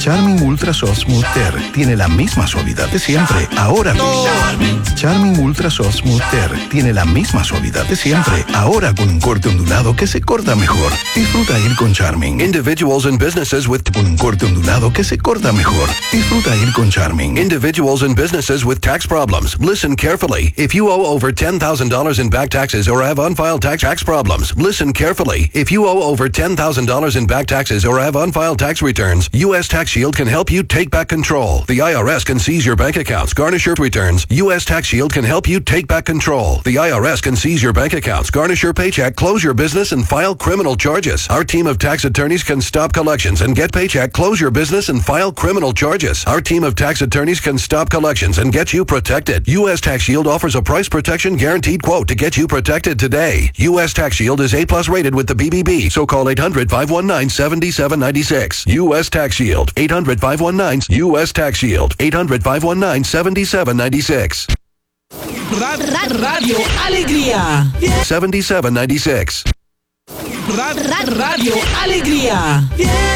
Charmin Ultra Soft Smooth Tear tiene la misma suavidad de siempre, ahora Charmin Ultra Soft Smooth Tear tiene la misma suavidad de siempre, ahora con un corte ondulado que se corta mejor. Disfruta ir con Charmin. Individuals and businesses with con un corte ondulado que se corta mejor. Disfruta ir con Charmin. Individuals and businesses with tax problems. Listen carefully. If you owe over $10,000 in back taxes or have unfiled tax problems, listen carefully. If you owe over $10,000 in back taxes or have unfiled tax returns, U.S. Tax Shield can help you take back control. The IRS can seize your bank accounts, garnish your returns. U.S. Tax Shield can help you take back control. The IRS can seize your bank accounts, garnish your paycheck, close your business, and file criminal charges. Our team of tax attorneys can stop collections and get paycheck, close your business, and file criminal charges. Our team of tax attorneys can stop collections and get you protected. U.S. Tax Shield offers a price protection guaranteed quote to get you protected today. U.S. Tax Shield is A+ rated with the BBB, so call 800-519-7796. U.S. Tax Shield. 800-519-U.S. Tax Shield. 800-519-7796. Radio Alegría. 7796. Radio Alegría.